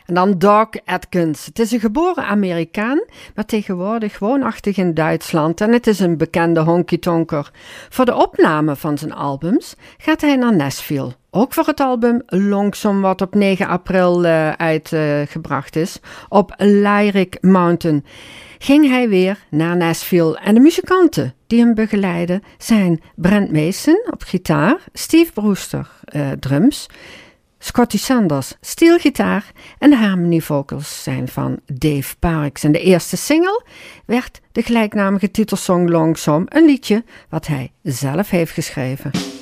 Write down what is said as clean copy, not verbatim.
En dan Doc Atkins. Het is een geboren Amerikaan, maar tegenwoordig woonachtig in Duitsland. En het is een bekende honky-tonker. Voor de opname van zijn albums gaat hij naar Nashville. Ook voor het album Lonesome, wat op 9 april uitgebracht is, op Lyric Mountain, ging hij weer naar Nashville. En de muzikanten die hem begeleiden zijn Brent Mason op gitaar, Steve Brewster drums, Scotty Sanders steelgitaar en de harmony vocals zijn van Dave Parks. En de eerste single werd de gelijknamige titelsong Lonesome, een liedje wat hij zelf heeft geschreven.